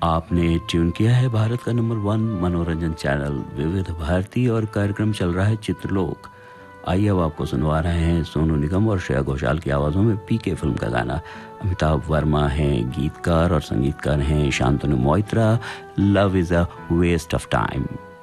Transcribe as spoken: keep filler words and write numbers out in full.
आपने ट्यून किया है भारत का नंबर वन मनोरंजन चैनल विविध भारती और कार्यक्रम चल रहा है चित्रलोक। आइए अब आपको सुनवा रहे हैं सोनू निगम और श्रेया घोषाल की आवाज़ों में पीके फिल्म का गाना। अमिताभ वर्मा हैं गीतकार और संगीतकार हैं Shantanu Moitra. Love is a waste of time.